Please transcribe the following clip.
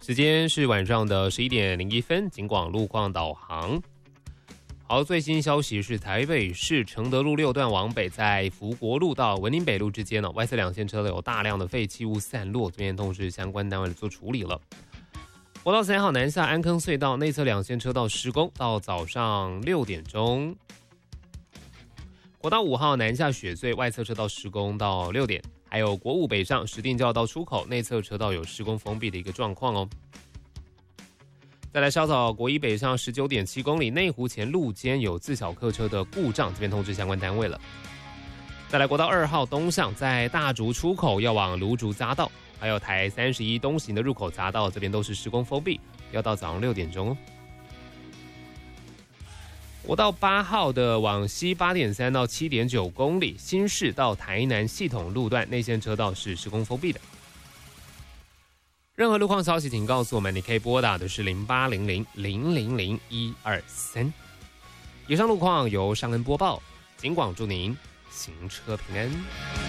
时间是晚上的11点01分，警广路况导航。好，最新消息是台北市承德路6段往北，在福国路到文林北路之间呢，外侧两线车道有大量的废弃物散落，这边通知相关单位做处理了。国道3号南下安坑隧道内侧两线车道施工，到早上6点钟。国道5号南下雪隧外侧车道施工到6点，还有国五北上石碇交流道出口内侧车道有施工封闭的一个状况哦。再来稍早国一北上19.7公里内湖前路肩有自小客车的故障，这边通知相关单位了。再来国道2号东向在大竹出口要往芦竹匝道，还有台31东行的入口匝道，这边都是施工封闭，要到早上6点钟哦。国道8号的往西8.3到7.9公里，新市到台南系统路段内线车道是施工封闭的。任何路况消息请告诉我们，你可以拨打的是0800-000-123。以上路况由尚恩播报，警广祝您行车平安。